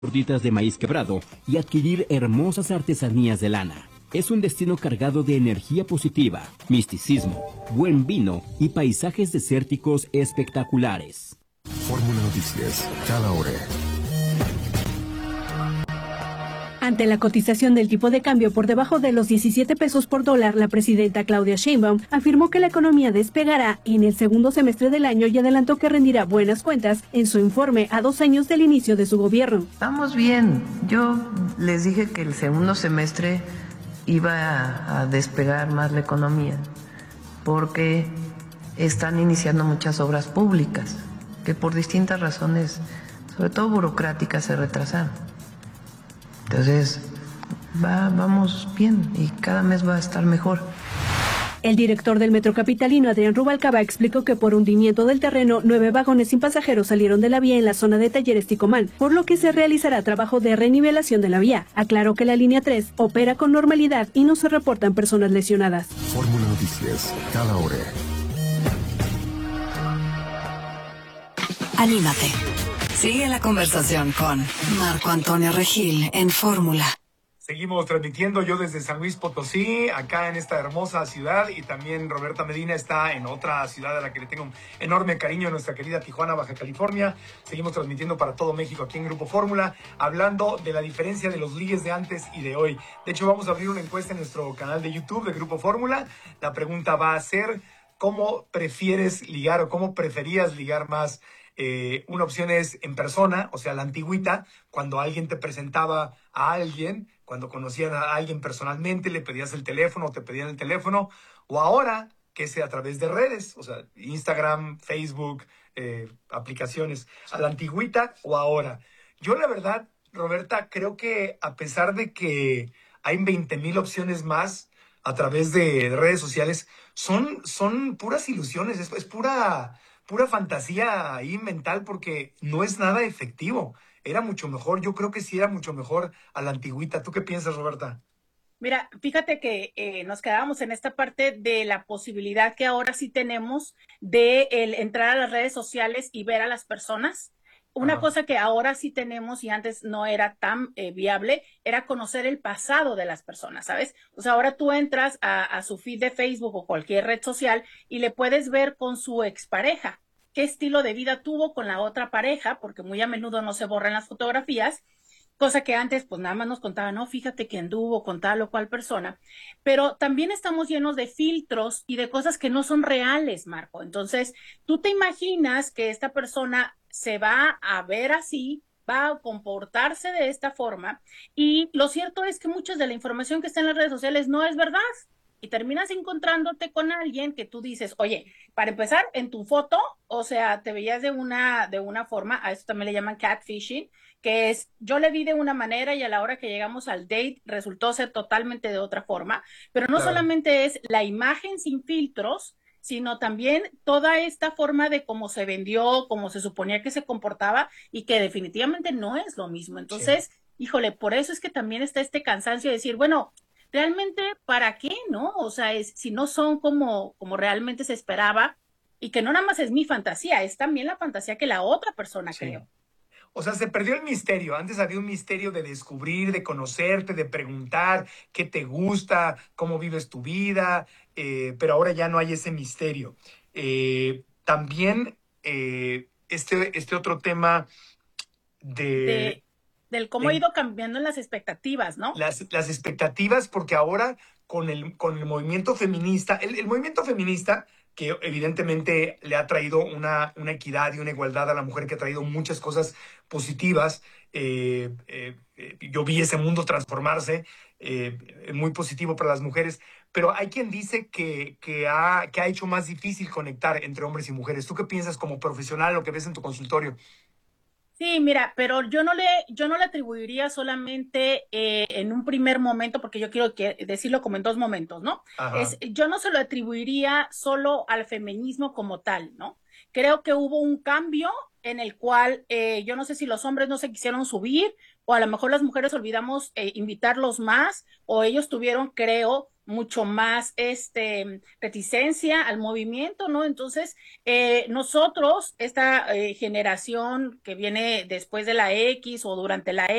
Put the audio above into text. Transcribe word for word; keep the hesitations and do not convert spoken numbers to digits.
gorditas de maíz quebrado y adquirir hermosas artesanías de lana. Es un destino cargado de energía positiva, misticismo, buen vino y paisajes desérticos espectaculares. Fórmula Noticias, cada hora. Ante la cotización del tipo de cambio por debajo de los diecisiete pesos por dólar, la presidenta Claudia Sheinbaum afirmó que la economía despegará en el segundo semestre del año y adelantó que rendirá buenas cuentas en su informe a dos años del inicio de su gobierno. Estamos bien. Yo les dije que el segundo semestre iba a, a despegar más la economía porque están iniciando muchas obras públicas que por distintas razones, sobre todo burocráticas, se retrasaron. Entonces, va, vamos bien y cada mes va a estar mejor. El director del Metro Capitalino, Adrián Rubalcaba, explicó que por hundimiento del terreno, nueve vagones sin pasajeros salieron de la vía en la zona de Talleres Ticomán, por lo que se realizará trabajo de renivelación de la vía. Aclaró que la línea tres opera con normalidad y no se reportan personas lesionadas. Fórmula Noticias, cada hora. Anímate. Sigue la conversación con Marco Antonio Regil en Fórmula. Seguimos transmitiendo yo desde San Luis Potosí, acá en esta hermosa ciudad, y también Roberta Medina está en otra ciudad a la que le tengo un enorme cariño, nuestra querida Tijuana, Baja California. Seguimos transmitiendo para todo México aquí en Grupo Fórmula, hablando de la diferencia de los ligues de antes y de hoy. De hecho, vamos a abrir una encuesta en nuestro canal de YouTube de Grupo Fórmula. La pregunta va a ser, ¿cómo prefieres ligar o cómo preferías ligar más? Eh, una opción es en persona, o sea, la antigüita, cuando alguien te presentaba a alguien, cuando conocían a alguien personalmente, le pedías el teléfono o te pedían el teléfono, o ahora, que sea a través de redes, o sea, Instagram, Facebook, eh, aplicaciones, a la antigüita o ahora. Yo, la verdad, Roberta, creo que a pesar de que hay veinte mil opciones más a través de redes sociales, son, son puras ilusiones, es, es pura... pura fantasía ahí mental, porque no es nada efectivo. Era mucho mejor, yo creo que sí era mucho mejor a la antigüita. ¿Tú qué piensas, Roberta? Mira, fíjate que eh, nos quedábamos en esta parte de la posibilidad que ahora sí tenemos de el entrar a las redes sociales y ver a las personas. Una Ajá. cosa que ahora sí tenemos y antes no era tan eh, viable era conocer el pasado de las personas, ¿sabes? O sea, ahora tú entras a, a su feed de Facebook o cualquier red social y le puedes ver con su expareja qué estilo de vida tuvo con la otra pareja, porque muy a menudo no se borran las fotografías, cosa que antes pues nada más nos contaban, no, fíjate que anduvo con tal o cual persona, pero también estamos llenos de filtros y de cosas que no son reales, Marco. Entonces, tú te imaginas que esta persona se va a ver así, va a comportarse de esta forma, y lo cierto es que mucha de la información que está en las redes sociales no es verdad. Y terminas encontrándote con alguien que tú dices, oye, para empezar, en tu foto, o sea, te veías de una, de una forma, a eso también le llaman catfishing, que es, yo le vi de una manera y a la hora que llegamos al date resultó ser totalmente de otra forma, pero no Claro. solamente es la imagen sin filtros, sino también toda esta forma de cómo se vendió, cómo se suponía que se comportaba y que definitivamente no es lo mismo. Entonces, sí. Híjole, por eso es que también está este cansancio de decir, bueno, realmente, ¿para qué, no? O sea, es, si no son como, como realmente se esperaba, y que no nada más es mi fantasía, es también la fantasía que la otra persona Sí. creó. O sea, se perdió el misterio. Antes había un misterio de descubrir, de conocerte, de preguntar qué te gusta, cómo vives tu vida, eh, pero ahora ya no hay ese misterio. Eh, también eh, este, este otro tema de... De, del cómo ha de ido cambiando en las expectativas, ¿no? las, las expectativas, porque ahora con el, con el movimiento feminista, el, el movimiento feminista que evidentemente le ha traído una, una equidad y una igualdad a la mujer, que ha traído muchas cosas positivas. Eh, eh, eh, yo vi ese mundo transformarse, eh, muy positivo para las mujeres, pero hay quien dice que, que, ha, que ha hecho más difícil conectar entre hombres y mujeres. ¿Tú qué piensas como profesional, lo que ves en tu consultorio? Sí, mira, pero yo no le, yo no le atribuiría solamente eh, en un primer momento, porque yo quiero que, decirlo como en dos momentos, ¿no? Ajá. Es, yo no se lo atribuiría solo al feminismo como tal, ¿no? creo que hubo un cambio en el cual eh, yo no sé si los hombres no se quisieron subir o a lo mejor las mujeres olvidamos eh, invitarlos más o ellos tuvieron, creo, mucho más este, reticencia al movimiento, ¿no? Entonces, eh, nosotros, esta eh, generación que viene después de la X o durante la